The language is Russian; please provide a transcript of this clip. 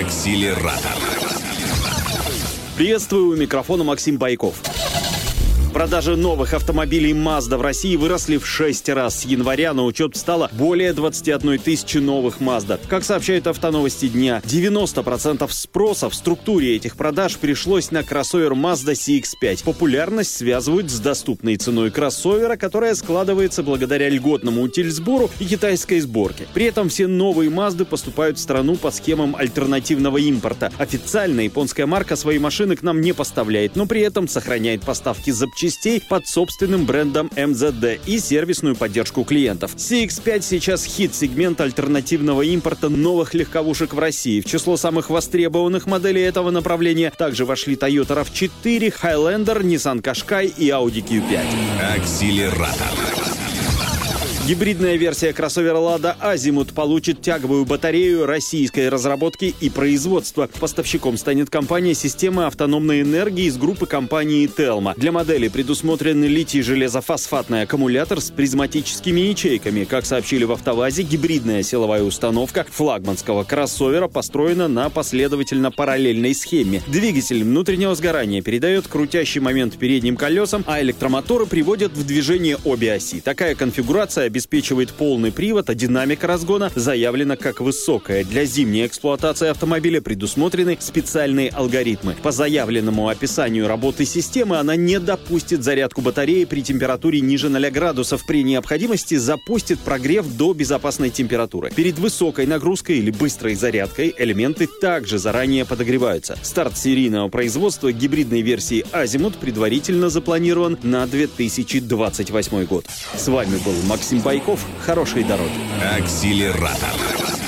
Акселератор. Приветствую, у микрофона Максим Байков. Продажи новых автомобилей Mazda в России выросли в 6 раз. С января на учет встало более 21 тысячи новых Mazda. Как сообщают Автоновости дня, 90% спроса в структуре этих продаж пришлось на кроссовер Mazda CX-5. Популярность связывают с доступной ценой кроссовера, которая складывается благодаря льготному утильсбору и китайской сборке. При этом все новые Mazda поступают в страну по схемам альтернативного импорта. Официально японская марка свои машины к нам не поставляет, но при этом сохраняет поставки запчастей под собственным брендом МЗД и сервисную поддержку клиентов. CX-5 сейчас хит-сегмент альтернативного импорта новых легковушек в России. В число самых востребованных моделей этого направления также вошли Toyota RAV4, Highlander, Nissan Qashqai и Audi Q5. Акселератор. Гибридная версия кроссовера Lada Azimut получит тяговую батарею российской разработки и производства. Поставщиком станет компания системы автономной энергии из группы компании Telma. Для модели предусмотрен литий-железофосфатный аккумулятор с призматическими ячейками. Как сообщили в АвтоВАЗе, гибридная силовая установка флагманского кроссовера построена на последовательно-параллельной схеме. Двигатель внутреннего сгорания передает крутящий момент передним колесам, а электромоторы приводят в движение обе оси. Такая конфигурация обеспечивает полный привод, а динамика разгона заявлена как высокая. Для зимней эксплуатации автомобиля предусмотрены специальные алгоритмы. По заявленному описанию работы системы она не допустит зарядку батареи при температуре ниже 0 градусов. При необходимости запустит прогрев до безопасной температуры. Перед высокой нагрузкой или быстрой зарядкой элементы также заранее подогреваются. Старт серийного производства гибридной версии Azimut предварительно запланирован на 2028 год. С вами был Максим Байков. Хорошей дороги. Акселератор.